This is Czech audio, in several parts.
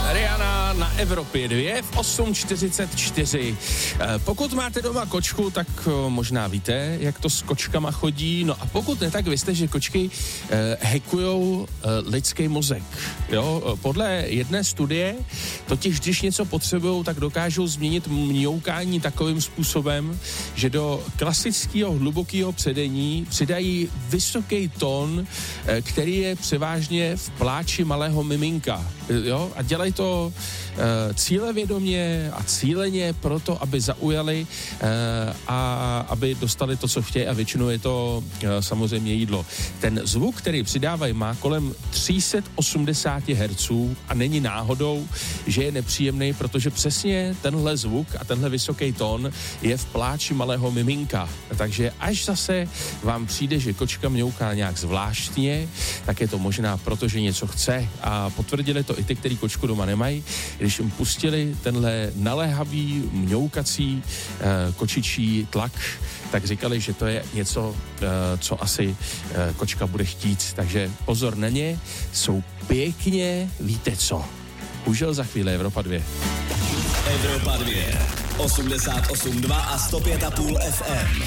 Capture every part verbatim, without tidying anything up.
Rihanna na Evropě dvě v osm čtyřicet čtyři. Pokud máte doma kočku, tak možná víte, jak to s kočkama chodí. No a pokud ne, tak víte, že kočky eh, hackujou eh, lidský mozek. Jo? Podle jedné studie, totiž když něco potřebují, tak dokážou změnit mňoukání takovým způsobem, že do klasického hlubokého předení přidají vysoký tón, eh, který je převážně v pláči malého miminka. Jo? A dělají to e, cílevědomě a cíleně proto, aby zaujali e, a aby dostali to, co chtějí, a většinou je to e, samozřejmě jídlo. Ten zvuk, který přidávají, má kolem tři sta osmdesát hertzů a není náhodou, že je nepříjemný, protože přesně tenhle zvuk a tenhle vysoký tón je v pláči malého miminka. Takže až zase vám přijde, že kočka mňouká nějak zvláštně, tak je to možná proto, že něco chce, a potvrdili to i ty, který kočku doma nemají. Když jim pustili tenhle naléhavý mňoukací e, kočičí tlak, tak říkali, že to je něco, e, co asi e, kočka bude chtít. Takže pozor na ně, jsou pěkně, víte co. Užil za chvíli Evropa dvě. Evropa dvě, osmdesát osm dva a sto pět a půl F M.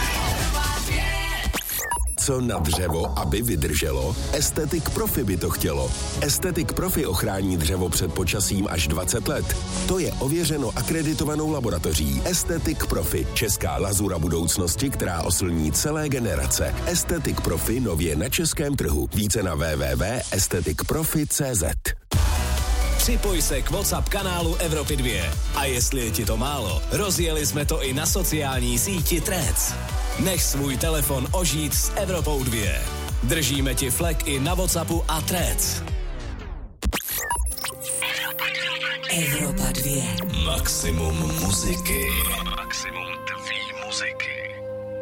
Co na dřevo, aby vydrželo? Estetik Profi by to chtělo. Estetik Profi ochrání dřevo před počasím až dvacet let. To je ověřeno akreditovanou laboratoří Estetik Profi, česká lazura budoucnosti, která oslní celé generace. Estetik Profi nově na českém trhu. Více na w w w tečka estetik profi tečka c z. Připoj se k WhatsApp kanálu Evropy dvě. A jestli je ti to málo, rozjeli jsme to i na sociální síti Threads. Nech svůj telefon ožít s Evropou dvě. Držíme ti flek i na WhatsAppu a Threads. Evropa dvě. Maximum muziky. Maximum tvý muziky.